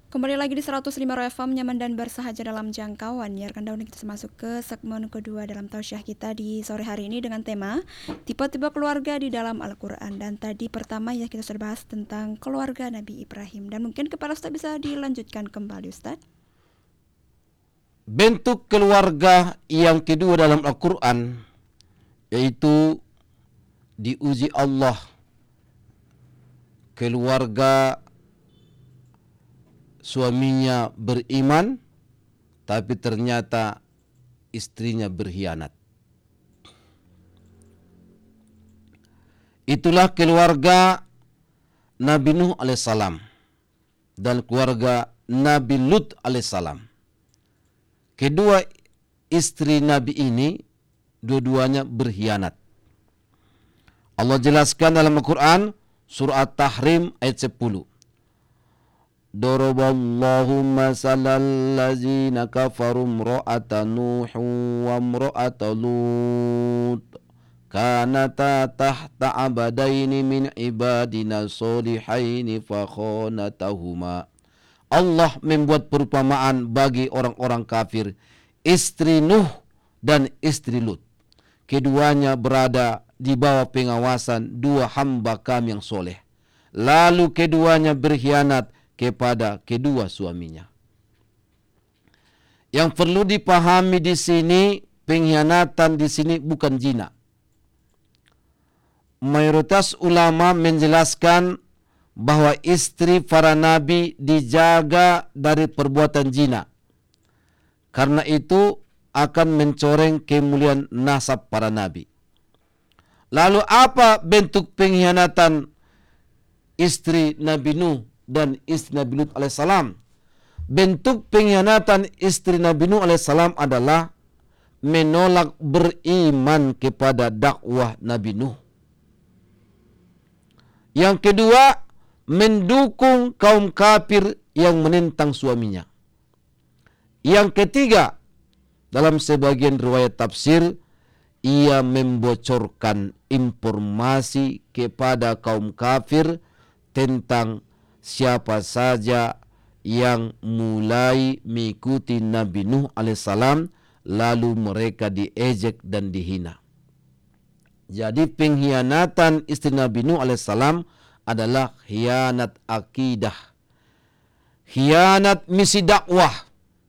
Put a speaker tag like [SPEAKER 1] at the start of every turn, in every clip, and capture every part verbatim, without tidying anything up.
[SPEAKER 1] Kembali lagi di seratus lima F M, nyaman dan bersahaja dalam jangkauan. Biarkan dahulu kita masuk ke segmen kedua dalam tausiah kita di sore hari ini dengan tema tipe-tipe keluarga di dalam Al-Quran. Dan tadi pertama ya kita sudah bahas tentang keluarga Nabi Ibrahim. Dan mungkin kepada Ustaz bisa dilanjutkan kembali Ustaz.
[SPEAKER 2] Bentuk keluarga yang kedua dalam Al-Quran yaitu diuji Allah. Keluarga suaminya beriman, tapi ternyata istrinya berkhianat. Itulah keluarga Nabi Nuh alaihissalam dan keluarga Nabi Lut alaihissalam. Kedua istri Nabi ini, dua-duanya berkhianat. Allah jelaskan dalam Al-Quran, surah At-Tahrim ayat sepuluh. Daraballahu masalal ladzina kafaru imra'ata Nuh wa imra'ata Lut kanata tahta abadaini min ibadina solihaini fakhanatahuma. Allah membuat perumpamaan bagi orang-orang kafir, istri Nuh dan istri Lut. Keduanya berada di bawah pengawasan dua hamba kami yang soleh. Lalu keduanya berkhianat kepada kedua suaminya. Yang perlu dipahami di sini, pengkhianatan di sini bukan zina. Mayoritas ulama menjelaskan bahwa istri para nabi dijaga dari perbuatan zina. Karena itu akan mencoreng kemuliaan nasab para nabi. Lalu apa bentuk pengkhianatan istri Nabi Nuh dan istri Nabi Lut alaihissalam? Bentuk pengkhianatan istri Nabi Nuh alaihissalam adalah menolak beriman kepada dakwah Nabi Nuh. Yang kedua, mendukung kaum kafir yang menentang suaminya. Yang ketiga, dalam sebagian riwayat tafsir, ia membocorkan informasi kepada kaum kafir tentang siapa saja yang mulai mengikuti Nabi Nuh alaihissalam, lalu mereka diejek dan dihina. Jadi pengkhianatan istri Nabi Nuh alaihissalam adalah khianat akidah, khianat misi dakwah.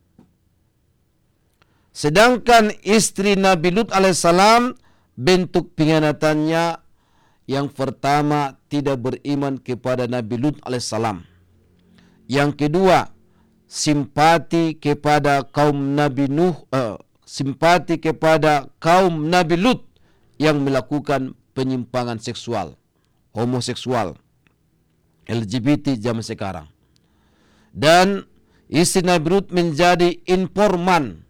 [SPEAKER 2] Sedangkan istri Nabi Lut alaihissalam, bentuk pengkhianatannya yang pertama tidak beriman kepada Nabi Lut alaihissalam. Yang kedua, simpati kepada kaum Nabi Nuh, uh, simpati kepada kaum Nabi Lut yang melakukan penyimpangan seksual, homoseksual, L G B T zaman sekarang. Dan istri Nabi Lut menjadi informan,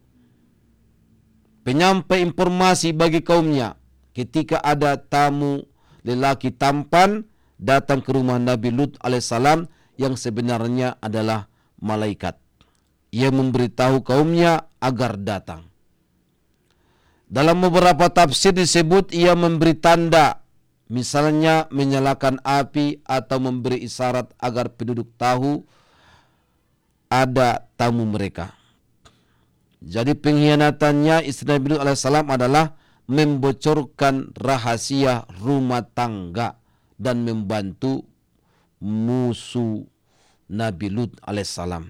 [SPEAKER 2] penyampai informasi bagi kaumnya ketika ada tamu lelaki tampan datang ke rumah Nabi Lut alaihissalam yang sebenarnya adalah malaikat. Ia memberitahu kaumnya agar datang. Dalam beberapa tafsir disebut ia memberi tanda, misalnya menyalakan api atau memberi isyarat agar penduduk tahu ada tamu mereka. Jadi pengkhianatannya istri Nabi Lut alaihissalam adalah membocorkan rahasia rumah tangga dan membantu musuh Nabi Lut alaihissalam.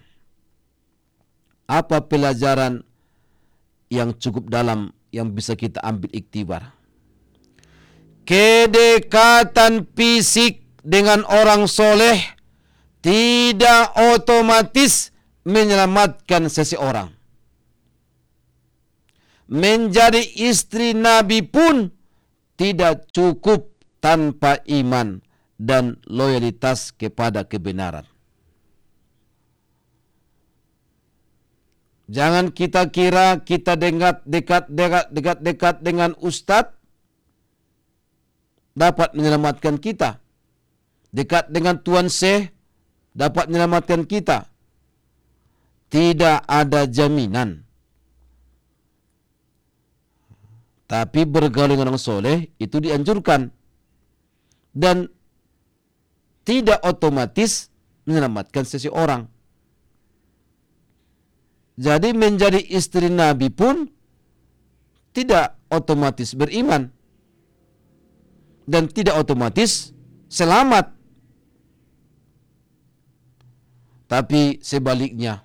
[SPEAKER 2] Apa pelajaran yang cukup dalam yang bisa kita ambil iktibar? Kedekatan fisik dengan orang soleh tidak otomatis menyelamatkan seseorang. Menjadi istri Nabi pun tidak cukup tanpa iman dan loyalitas kepada kebenaran. Jangan kita kira kita dekat dekat dekat dekat dekat dengan ustadz dapat menyelamatkan kita. Dekat dengan tuan syekh dapat menyelamatkan kita. Tidak ada jaminan. Tapi bergaul dengan orang soleh itu dianjurkan. Dan tidak otomatis menyelamatkan seseorang. Jadi menjadi istri Nabi pun tidak otomatis beriman dan tidak otomatis selamat. Tapi sebaliknya,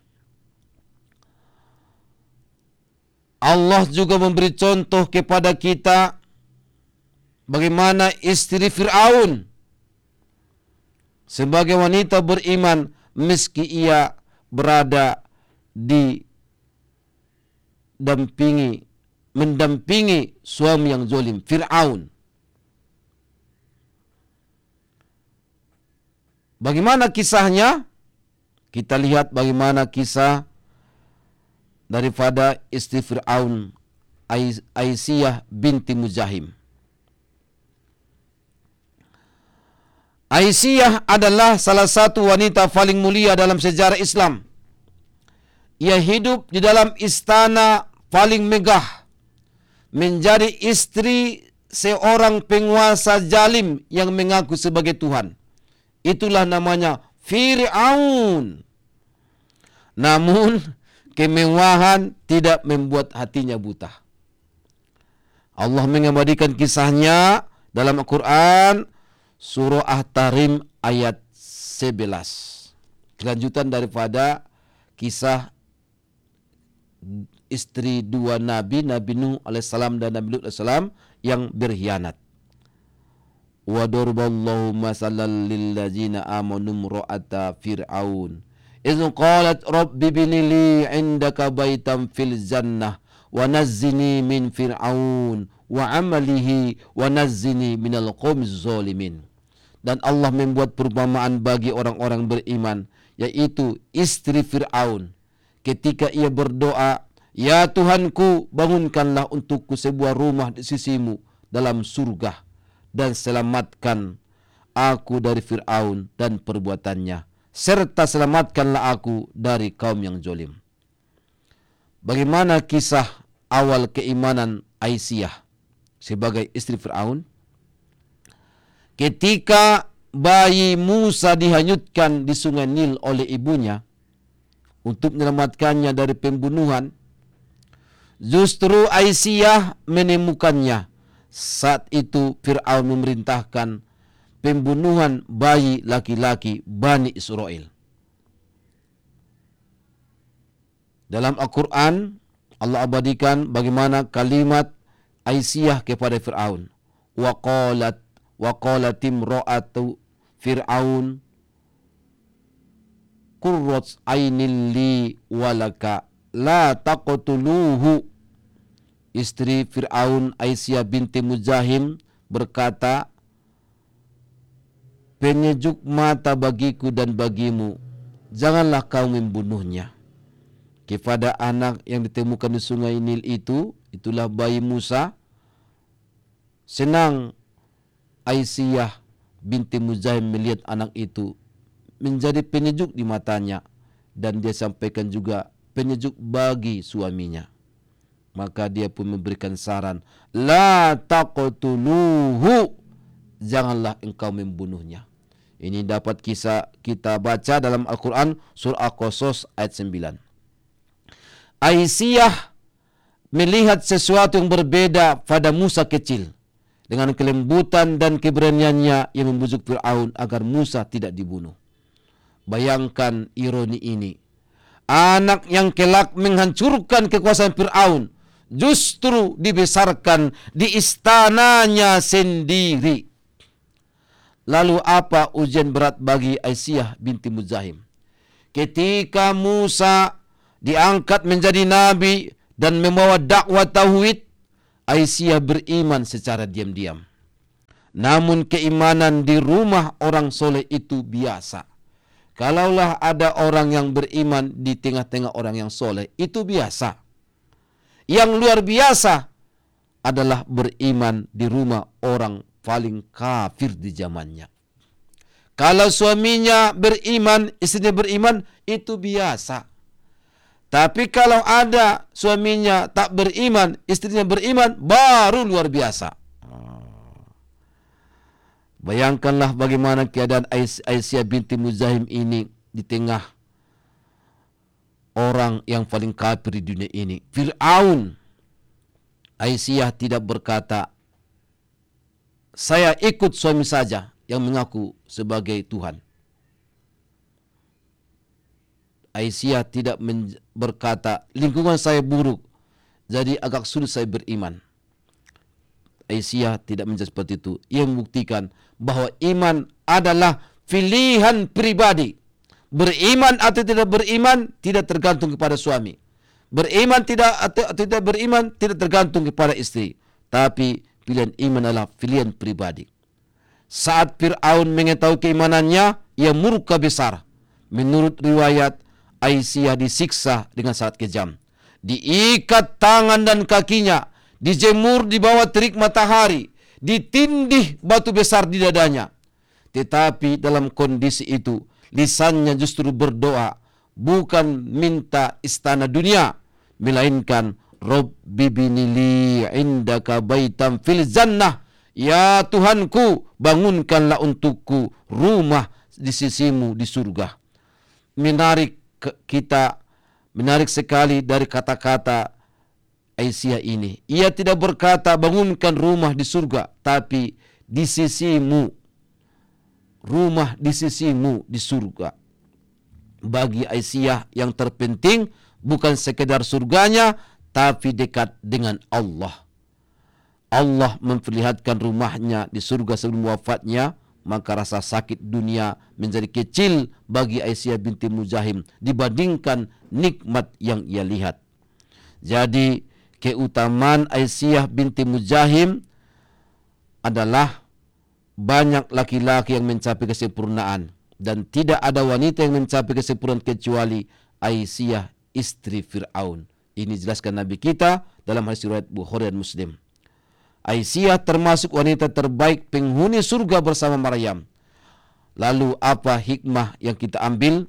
[SPEAKER 2] Allah juga memberi contoh kepada kita bagaimana istri Fir'aun sebagai wanita beriman meski ia berada di dampingi mendampingi suami yang zalim, Fir'aun. Bagaimana kisahnya? Kita lihat bagaimana kisah daripada istri Fir'aun, Aisyah binti Muzahim. Aisyah adalah salah satu wanita paling mulia dalam sejarah Islam. Ia hidup di dalam istana paling megah, menjadi istri seorang penguasa zalim yang mengaku sebagai Tuhan. Itulah namanya Fir'aun. Namun kemewahan tidak membuat hatinya buta. Allah mengabadikan kisahnya dalam Al-Quran surah At-Tahrim ayat sebelas. Kelanjutan daripada kisah istri dua nabi, Nabi Nuh alaihissalam dan Nabi Lut alaihissalam yang berkhianat. Wa daraballahu masalan lil ladzina amanu imra'ata fir'aun idh qalat rabbi ibni li 'indaka baitan fil jannah wa nazzini min fir'aun wa 'amalihi wa nazzini minal qaumiz zalimin. Dan Allah membuat perumpamaan bagi orang-orang beriman, yaitu istri Fir'aun ketika ia berdoa, ya Tuhanku, bangunkanlah untukku sebuah rumah di sisimu dalam surga dan selamatkan aku dari Fir'aun dan perbuatannya, serta selamatkanlah aku dari kaum yang zalim. Bagaimana kisah awal keimanan Aisyah sebagai istri Fir'aun? Ketika bayi Musa dihanyutkan di sungai Nil oleh ibunya untuk menyelamatkannya dari pembunuhan, justru Aisyah menemukannya. Saat itu Fir'aun memerintahkan pembunuhan bayi laki-laki Bani Israel. Dalam Al-Quran, Allah abadikan bagaimana kalimat Aisyah kepada Fir'aun. Wa qalat wa qalat imra'atu Fir'aun qurrat ainil li walaka la taqtuluhu. Istri Fir'aun Aisyah binti Muzahim berkata, penyejuk mata bagiku dan bagimu, janganlah kau membunuhnya. Kepada anak yang ditemukan di sungai Nil itu, itulah bayi Musa. Senang Aisyah binti Muzahim melihat anak itu menjadi penyejuk di matanya, dan dia sampaikan juga penyejuk bagi suaminya. Maka dia pun memberikan saran, la taqtuluhu, janganlah engkau membunuhnya. Ini dapat kisah kita baca dalam Al-Quran surah Al-Qasas ayat sembilan. Aisyah melihat sesuatu yang berbeda pada Musa kecil, dengan kelembutan dan keberaniannya yang membujuk Fir'aun agar Musa tidak dibunuh. Bayangkan ironi ini. Anak yang kelak menghancurkan kekuasaan Fir'aun justru dibesarkan di istananya sendiri. Lalu apa ujian berat bagi Aisyah binti Muzahim? Ketika Musa diangkat menjadi nabi dan membawa dakwah tauhid, Aisyah beriman secara diam-diam. Namun keimanan di rumah orang soleh itu biasa. Kalaulah ada orang yang beriman di tengah-tengah orang yang soleh, itu biasa. Yang luar biasa adalah beriman di rumah orang paling kafir di zamannya. Kalau suaminya beriman, istrinya beriman, itu biasa. Tapi kalau ada suaminya tak beriman, istrinya beriman, baru luar biasa. Bayangkanlah bagaimana keadaan Aisyah binti Muzahim ini di tengah orang yang paling kafir di dunia ini. Fir'aun. Aisyah tidak berkata, saya ikut suami saja yang mengaku sebagai Tuhan. Aisyah tidak berkata, lingkungan saya buruk, jadi agak sulit saya beriman. Aisyah tidak menjawab seperti itu. Ia membuktikan bahwa iman adalah pilihan pribadi. Beriman atau tidak beriman tidak tergantung kepada suami. Beriman tidak atau tidak beriman tidak tergantung kepada istri. Tapi pilihan iman adalah pilihan pribadi. Saat Fir'aun mengetahui keimanannya, ia murka besar. Menurut riwayat, Aisyah disiksa dengan sangat kejam. Diikat tangan dan kakinya, dijemur di bawah terik matahari, ditindih batu besar di dadanya. Tetapi dalam kondisi itu, lisannya justru berdoa, bukan minta istana dunia, melainkan Rabbi binili indaka baitam fil jannah. Ya Tuhanku, bangunkanlah untukku rumah di sisimu di surga. Menarik kita, menarik sekali dari kata-kata Aisyah ini. Ia tidak berkata bangunkan rumah di surga, tapi di sisimu. Rumah di sisimu di surga. Bagi Aisyah yang terpenting bukan sekedar surganya, tapi dekat dengan Allah. Allah memperlihatkan rumahnya di surga sebelum wafatnya, maka rasa sakit dunia menjadi kecil bagi Aisyah binti Muzahim dibandingkan nikmat yang ia lihat. Jadi keutamaan Aisyah binti Muzahim adalah banyak laki-laki yang mencapai kesempurnaan, dan tidak ada wanita yang mencapai kesempurnaan kecuali Aisyah istri Fir'aun. Ini jelaskan Nabi kita dalam hadis riwayat Bukhari dan Muslim. Aisyah termasuk wanita terbaik penghuni surga bersama Maryam. Lalu apa hikmah yang kita ambil?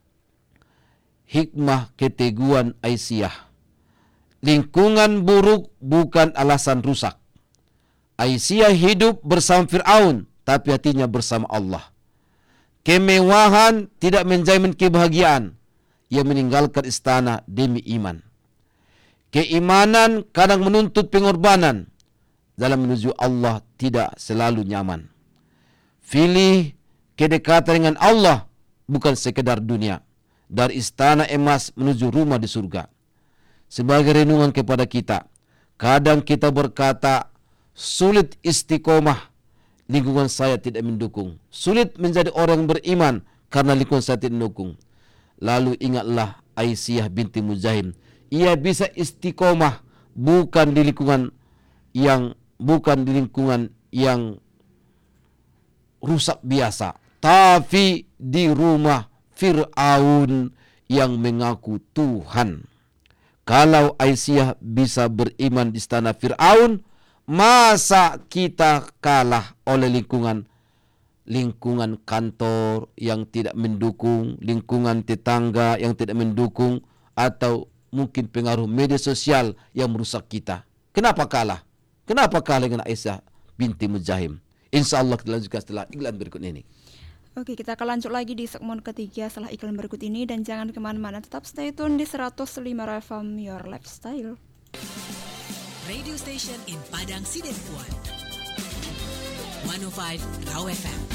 [SPEAKER 2] Hikmah keteguhan Aisyah. Lingkungan buruk bukan alasan rusak. Aisyah hidup bersama Fir'aun, tapi hatinya bersama Allah. Kemewahan tidak menjamin kebahagiaan. Ia meninggalkan istana demi iman. Keimanan kadang menuntut pengorbanan. Dalam menuju Allah tidak selalu nyaman. Pilih kedekatan dengan Allah, bukan sekedar dunia. Dari istana emas menuju rumah di surga. Sebagai renungan kepada kita, kadang kita berkata, sulit istiqomah, lingkungan saya tidak mendukung. Sulit menjadi orang yang beriman karena lingkungan saya tidak mendukung. Lalu ingatlah Aisyah binti Muzahim. Ia bisa istiqomah bukan di lingkungan yang bukan di lingkungan yang rusak biasa, tapi di rumah Fir'aun yang mengaku Tuhan. Kalau Aisyah bisa beriman di istana Fir'aun, masa kita kalah oleh lingkungan lingkungan kantor yang tidak mendukung, lingkungan tetangga yang tidak mendukung, atau mungkin pengaruh media sosial yang merusak kita. Kenapa kalah? Kenapa kalah dengan Aisyah binti Muzahim? Insya Allah kita lanjutkan setelah iklan berikut ini.
[SPEAKER 1] Oke, kita akan lanjut lagi di segmen ketiga setelah iklan berikut ini. Dan jangan kemana-mana, tetap stay tune di seratus lima F M Your Lifestyle.
[SPEAKER 3] Radio station in Padang Sidempuan seratus lima Raw F M.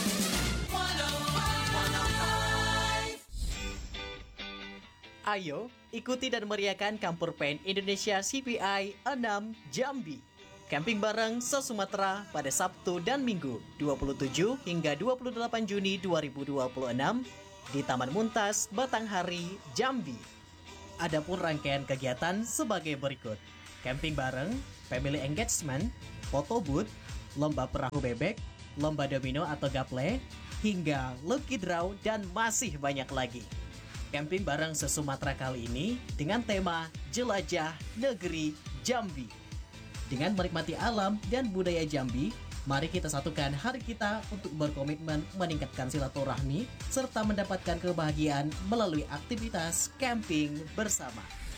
[SPEAKER 4] Ayo, ikuti dan meriahkan Campur Paint Indonesia C P I enam Jambi. Camping bareng se-Sumatera pada Sabtu dan Minggu dua puluh tujuh hingga dua puluh delapan Juni dua ribu dua puluh enam di Taman Muntas, Batanghari, Jambi. Adapun rangkaian kegiatan sebagai berikut. Camping bareng, family engagement, photo booth, lomba perahu bebek, lomba domino atau gaple, hingga lucky draw dan masih banyak lagi. Camping bareng se-Sumatera kali ini dengan tema Jelajah Negeri Jambi. Dengan menikmati alam dan budaya Jambi, mari kita satukan hari kita untuk berkomitmen meningkatkan silaturahmi serta mendapatkan kebahagiaan melalui aktivitas camping bersama.